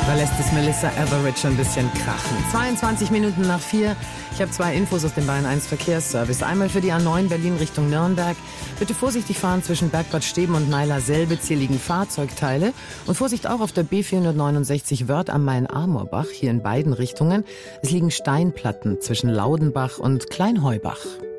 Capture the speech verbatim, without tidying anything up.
Da lässt es Melissa Etheridge ein bisschen krachen. zweiundzwanzig Minuten nach vier. Ich habe zwei Infos aus dem Bayern eins Verkehrsservice. Einmal für die A neun Berlin Richtung Nürnberg. Bitte vorsichtig fahren zwischen Bergbad Steben und Meiler-Selbitz. Hier liegen Fahrzeugteile. Und Vorsicht auch auf der B vierhundertneunundsechzig Wörth am Main-Amorbach. Hier in beiden Richtungen. Es liegen Steinplatten zwischen Laudenbach und Kleinheubach.